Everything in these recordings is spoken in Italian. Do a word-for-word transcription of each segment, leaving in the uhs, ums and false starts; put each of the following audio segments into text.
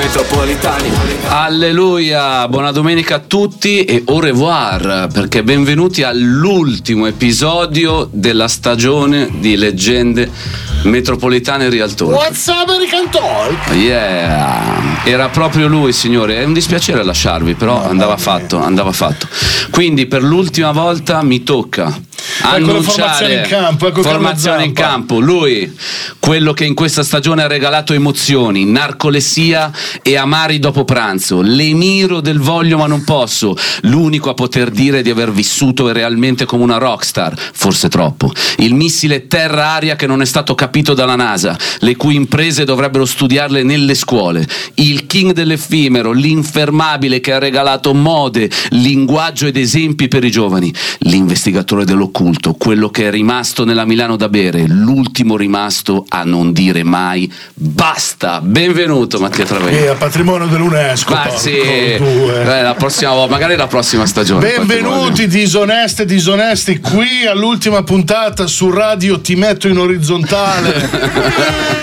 metropolitani. Alleluia, buona domenica a tutti e au revoir, perché benvenuti all'ultimo episodio della stagione di Leggende Metropolitane Real Talk. What's up, American Talk? Yeah, era proprio lui, signore. È un dispiacere lasciarvi, però no, andava fatto, andava fatto. Quindi per l'ultima volta mi tocca annunciare formazione in campo, ecco formazione in campo. Lui, quello che in questa stagione ha regalato emozioni, narcolessia e amari dopo pranzo, l'emiro del voglio ma non posso, l'unico a poter dire di aver vissuto realmente come una rockstar, forse troppo, il missile terra-aria che non è stato capito dalla NASA, le cui imprese dovrebbero studiarle nelle scuole, il king dell'effimero, l'infermabile che ha regalato mode, linguaggio ed esempi per i giovani, l'investigatore dell'occulto, quello che è rimasto nella Milano da bere, l'ultimo rimasto a non dire mai basta. Benvenuto Mattia Traveglia. È a patrimonio dell'UNESCO. Ma sì, eh, la prossima volta, magari la prossima stagione. Benvenuti disoneste e disonesti qui all'ultima puntata su Radio Ti metto in orizzontale.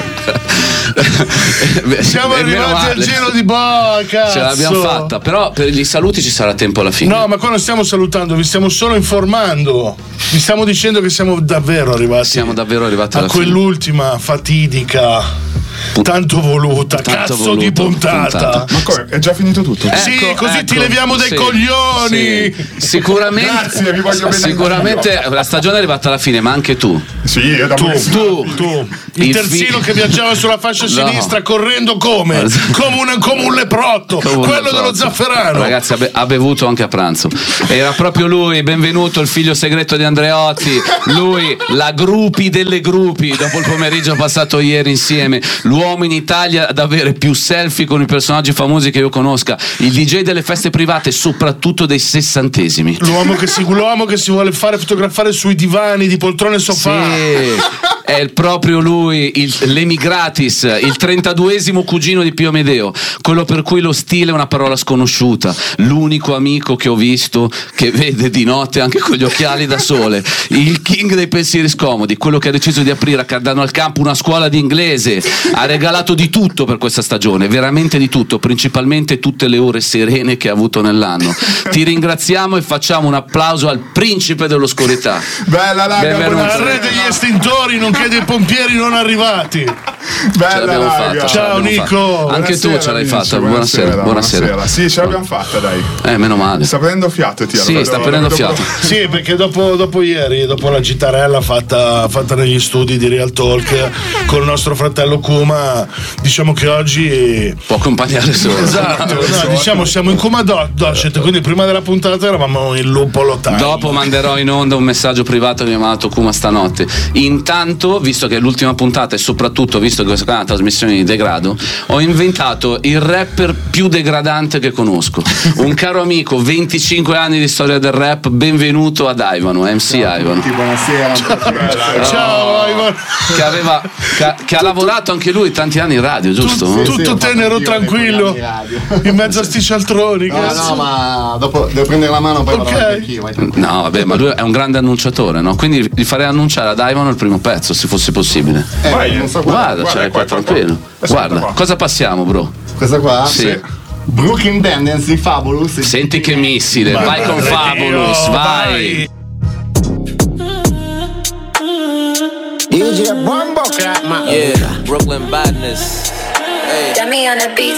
Siamo Beh, arrivati al giro di boa, cazzo. Ce l'abbiamo fatta, però per gli saluti ci sarà tempo alla fine. No, ma qua non stiamo salutando, vi stiamo solo informando. Vi stiamo dicendo che siamo davvero arrivati. Siamo davvero arrivati alla a quell'ultima fine. Fatidica. Tanto voluta, Tanto cazzo voluto, di puntata. puntata. Ma come? È già finito tutto? Ecco, sì, così ecco, ti leviamo dai sì, coglioni. Sì. Sicuramente, Grazie, vi voglio bene. sicuramente la stagione è arrivata alla fine, ma anche tu. Sì, io da Tu, tu, tu, il, Il terzino fi- che viaggiava sulla fascia No. sinistra correndo come? Come un, come un leprotto, Come un quello leprotto. dello zafferano. Ragazzi, ha, be- ha bevuto anche a pranzo. Era proprio lui, benvenuto, il figlio segreto di Andreotti. Lui, la gruppi delle gruppi, dopo il pomeriggio passato ieri insieme. L'uomo in Italia ad avere più selfie con i personaggi famosi che io conosca. Il D J delle feste private, soprattutto dei sessantesimi. L'uomo che, si, l'uomo che si vuole fare fotografare sui divani di poltrone e sofà. Sì, è proprio lui, il, l'emigratis, il trentaduesimo cugino di Pio Amedeo, quello per cui lo stile è una parola sconosciuta, l'unico amico che ho visto che vede di notte anche con gli occhiali da sole, il king dei pensieri scomodi, quello che ha deciso di aprire a Cardano al Campo una scuola di inglese, ha regalato di tutto per questa stagione, veramente di tutto, principalmente tutte le ore serene che ha avuto nell'anno. Ti ringraziamo e facciamo un applauso al principe dell'oscurità. Bella raga, Benvenuto. Al re degli estintori, nonché dei pompieri non arrivati. Bella Ce l'abbiamo raga. fatta, ce Ciao, l'abbiamo Nico. fatta. Anche tu ce l'hai fatta. Buonasera, buonasera, buonasera. Sì, ce l'abbiamo fatta, dai. Eh, meno male. Sta prendendo fiato, Tiro. Sì, sta prendendo fiato. Sì, perché dopo, dopo ieri, dopo la gitarella fatta, fatta negli studi di Real Talk con il nostro fratello Kuma, diciamo che oggi Può accompagnare solo. esatto, no, diciamo siamo in Kuma do- Docet, quindi prima della puntata eravamo in Lupolo Time. Dopo manderò in onda un messaggio privato chiamato Kuma stanotte. Intanto, visto che è l'ultima puntata e soprattutto visto che questa è una trasmissione di degrado, ho inventato il rapper più degradante che conosco. Un caro amico, venticinque anni di storia del rap, benvenuto ad Ivano, M C Ivano. Buonasera. Ciao Ivan. Che aveva che, che ha lavorato anche lui tanti anni in radio, giusto? Tutto, tutto tenero, tranquillo, in mezzo a sti cialtroni. No, cazzo. no, ma dopo devo prendere la mano poi Ok. vado avanti anch'io, vai tranquillo. No, vabbè, ma lui è un grande annunciatore, no? Quindi gli farei annunciare ad Ivano il primo pezzo, se fosse possibile. Eh, Vai, non so Guarda, guarda, ce l'hai qua, qua qua, tranquillo. qua. Guarda, Qua. cosa passiamo, bro? questa qua? Sì. Brooklyn Tendency, Fabulous. Senti che missile, Ma vai con madre Fabulous, Dio, vai. Yeah, Brooklyn Badness. Hey. Dummy on the beat.